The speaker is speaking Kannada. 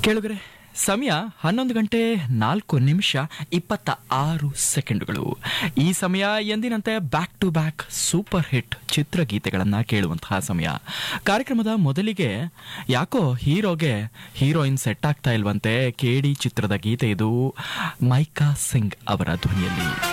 ಕೇಳುಗರೆ, ಸಮಯ 11:04:26. ಈ ಸಮಯ ಎಂದಿನಂತೆ back to back super hit ಚಿತ್ರಗೀತೆಗಳನ್ನ ಕೇಳುವಂತಹ ಸಮಯ. ಕಾರ್ಯಕ್ರಮದ ಮೊದಲಿಗೆ ಯಾಕೋ ಹೀರೋಗೆ ಹೀರೋಯಿನ್ ಸೆಟ್ ಆಗ್ತಾ ಇಲ್ವಂತೆ. ಕೇಡಿ ಚಿತ್ರದ ಗೀತೆ ಇದು, ಮೈಕಾ ಸಿಂಗ್ ಅವರ ಧ್ವನಿಯಲ್ಲಿ.